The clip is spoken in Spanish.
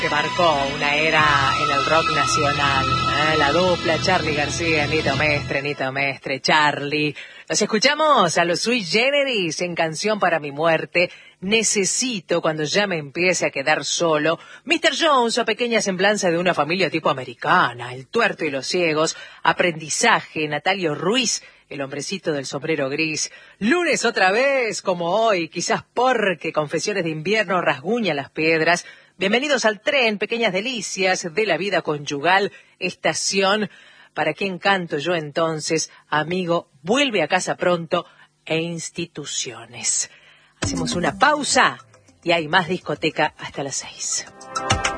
que marcó una era en el rock nacional. La dupla Charly García, Nito Mestre, Charly. Los escuchamos a los Sui Generis en Canción para mi muerte. Necesito cuando ya me empiece a quedar solo. Mr. Jones o Pequeña semblanza de una familia tipo americana. El tuerto y los ciegos. Aprendizaje. Natalio Ruiz. El hombrecito del sombrero gris. Lunes otra vez, como hoy, quizás porque Confesiones de invierno rasguña las piedras. Bienvenidos al tren, pequeñas delicias de la vida conyugal, estación. ¿Para quién canto yo entonces? Amigo, vuelve a casa pronto e instituciones. Hacemos una pausa y hay más discoteca hasta las 6.